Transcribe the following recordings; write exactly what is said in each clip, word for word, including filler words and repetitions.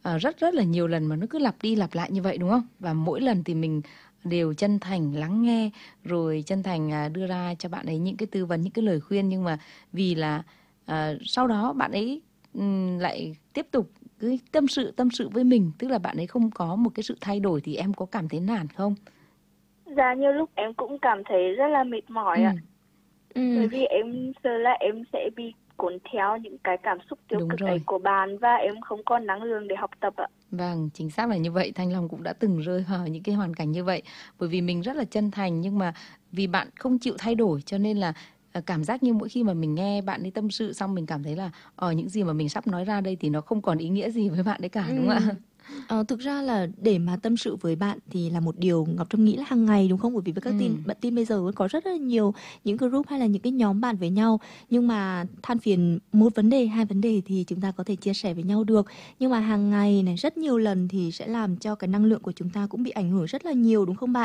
ờ, rất rất là nhiều lần mà nó cứ lặp đi lặp lại như vậy, đúng không? Và mỗi lần thì mình đều chân thành lắng nghe, rồi chân thành à, đưa ra cho bạn ấy những cái tư vấn, những cái lời khuyên, nhưng mà vì là à, sau đó bạn ấy ừm, lại tiếp tục cứ tâm sự tâm sự với mình, tức là bạn ấy không có một cái sự thay đổi, thì em có cảm thấy nản không? Dạ nhiều lúc em cũng cảm thấy rất là mệt mỏi ạ. Ừ, Bởi Ừm, vì em sợ là em sẽ bị cuốn theo những cái cảm xúc tiêu đúng cực ấy rồi. của bạn và em không có năng lượng để học tập ạ. Vâng, chính xác là như vậy. Thanh Long cũng đã từng rơi vào những cái hoàn cảnh như vậy. Bởi vì mình rất là chân thành, nhưng mà vì bạn không chịu thay đổi, cho nên là ờ, cảm giác như mỗi khi mà mình nghe bạn ấy tâm sự xong, mình cảm thấy là ờ những gì mà mình sắp nói ra đây thì nó không còn ý nghĩa gì với bạn ấy cả, đúng không ạ? ừm. Ờ, thực ra là để mà tâm sự với bạn thì là một điều Ngọc Trâm nghĩ là hàng ngày, đúng không? Bởi vì với các tin Ừ, bạn tin bây giờ có rất là nhiều những group hay là những cái nhóm bạn với nhau, nhưng mà than phiền một vấn đề, hai vấn đề thì chúng ta có thể chia sẻ với nhau được. Nhưng mà hàng ngày này rất nhiều lần thì sẽ làm cho cái năng lượng của chúng ta cũng bị ảnh hưởng rất là nhiều, đúng không bạn?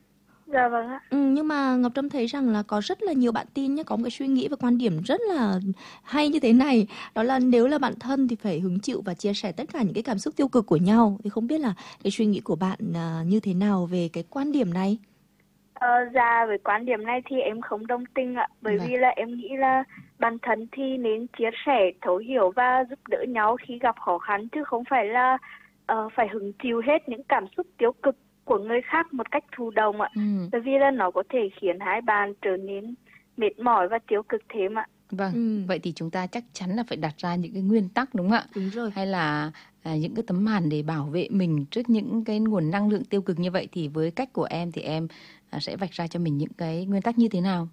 Dạ vâng ạ. Ừm, nhưng mà Ngọc Trâm thấy rằng là có rất là nhiều bạn tin nhé, có một cái suy nghĩ và quan điểm rất là hay như thế này, đó là nếu là bạn thân thì phải hứng chịu và chia sẻ tất cả những cái cảm xúc tiêu cực của nhau. Thì không biết là cái suy nghĩ của bạn à, như thế nào về cái quan điểm này? Ờ, dạ với quan điểm này thì em không đồng tình ạ. Bởi vâng. vì là em nghĩ là bản thân thì nên chia sẻ, thấu hiểu và giúp đỡ nhau khi gặp khó khăn, chứ không phải là ờ, phải hứng chịu hết những cảm xúc tiêu cực của người khác một cách thụ động ạ. Ừ, Bởi vì là nó có thể khiến hai bạn trở nên mệt mỏi và tiêu cực thêm ạ. vâng. Ừm, Vậy thì chúng ta chắc chắn là phải đặt ra những cái nguyên tắc, đúng không ạ? đúng rồi. Hay là à, những cái tấm màn để bảo vệ mình trước những cái nguồn năng lượng tiêu cực như vậy, thì với cách của em thì em à, sẽ vạch ra cho mình những cái nguyên tắc như thế nào?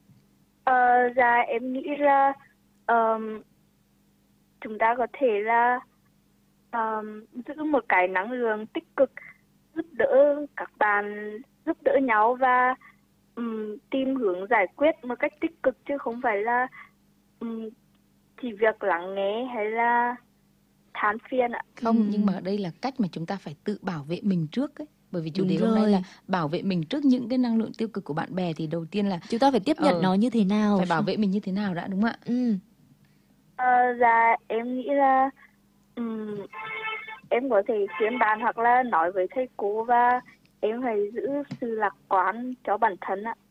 Ờ, dạ em nghĩ là ờm, chúng ta có thể là ờm, giữ một cái năng lượng tích cực, giúp đỡ các bạn, giúp đỡ nhau và ừm, tìm hướng giải quyết một cách tích cực, chứ không phải là ừm, chỉ việc lắng nghe hay là than phiền ạ. Không, nhưng mà Ừm, ở đây là cách mà chúng ta phải tự bảo vệ mình trước ấy. Bởi vì chủ đúng đề hôm nay là rồi. bảo vệ mình trước những cái năng lượng tiêu cực của bạn bè, thì đầu tiên là Chúng ta phải tiếp nhận ờ nó như thế nào? phải bảo vệ mình như thế nào đã, đúng không ạ? Ừm. Ờ, dạ em nghĩ là ừm, em có thể khuyên bạn hoặc là nói với thầy cô và em phải giữ sự lạc quan cho bản thân ạ.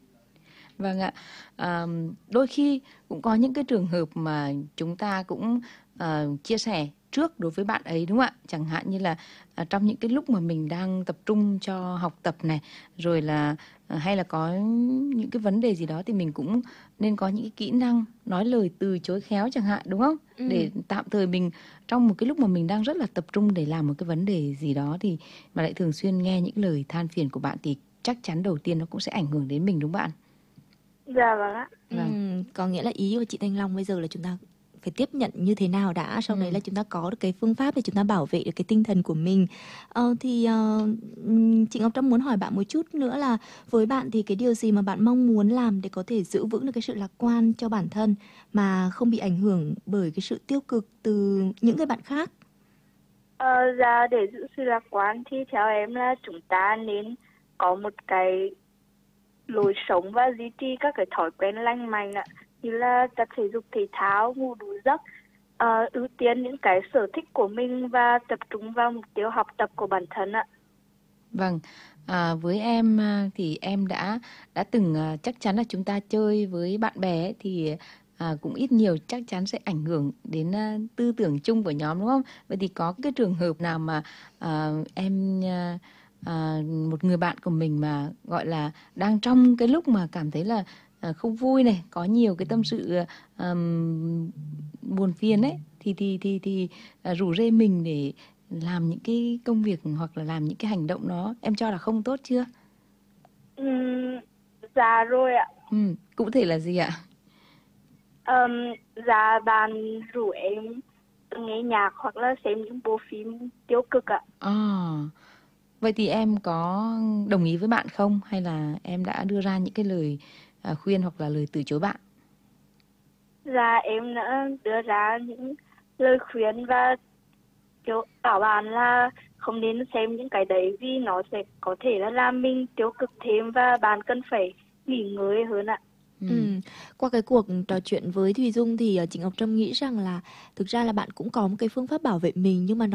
Vâng ạ. À, đôi khi cũng có những cái trường hợp mà chúng ta cũng ờ, chia sẻ trước đối với bạn ấy, đúng không ạ? Chẳng hạn như là à, trong những cái lúc mà mình đang tập trung cho học tập này, rồi là à, hay là có những cái vấn đề gì đó, thì mình cũng nên có những cái kỹ năng nói lời từ chối khéo chẳng hạn, đúng không? Để Ừm. tạm thời mình trong một cái lúc mà mình đang rất là tập trung để làm một cái vấn đề gì đó, thì mà lại thường xuyên nghe những lời than phiền của bạn, thì chắc chắn đầu tiên nó cũng sẽ ảnh hưởng đến mình, đúng không bạn? Dạ vâng ạ. Vâng. Ừm, có nghĩa là ý của chị Thanh Long bây giờ là chúng ta phải tiếp nhận như thế nào đã, sau đấy Ừ. là chúng ta có được cái phương pháp để chúng ta bảo vệ được cái tinh thần của mình. Ờ, thì ờ, ừm, chị Ngọc Trâm muốn hỏi bạn một chút nữa là với bạn thì cái điều gì mà bạn mong muốn làm để có thể giữ vững được cái sự lạc quan cho bản thân mà không bị ảnh hưởng bởi cái sự tiêu cực từ những cái bạn khác? Ờ, dạ để giữ sự lạc quan thì theo em là chúng ta nên có một cái lối sống và duy trì các cái thói quen lành mạnh ạ, như là tập thể dục thể thao, ngủ đủ giấc, ờ, ưu tiên những cái sở thích của mình và tập trung vào mục tiêu học tập của bản thân ạ. Vâng, à, với em à, thì em đã đã từng à, chắc chắn là chúng ta chơi với bạn bè ấy, thì à, cũng ít nhiều chắc chắn sẽ ảnh hưởng đến à, tư tưởng chung của nhóm, đúng không? Vậy thì có cái trường hợp nào mà à, em à, à, một người bạn của mình mà gọi là đang trong cái lúc mà cảm thấy là à, không vui này, có nhiều cái tâm sự à, buồn phiền ấy, thì thì thì thì à, rủ rê mình để làm những cái công việc hoặc là làm những cái hành động đó em cho là không tốt chưa? Ừm, dạ rồi ạ. Ừ, cụ thể là gì ạ? Ờm, dạ bạn rủ em nghe nhạc hoặc là xem những bộ phim tiêu cực ạ. À, vậy thì em có đồng ý với bạn không? Hay là em đã đưa ra những cái lời à, khuyên hoặc là lời từ chối bạn? Dạ em đã đưa ra những lời khuyên và kiểu bảo bạn là không nên xem những cái đấy vì nó sẽ có thể là làm mình tiêu cực thêm và bạn cần phải nghỉ ngơi hơn ạ. Ừ. Ừm, qua cái cuộc trò chuyện với Thùy Dung thì ờ, chị Ngọc Trâm nghĩ rằng là thực ra là bạn cũng có một cái phương pháp bảo vệ mình, nhưng mà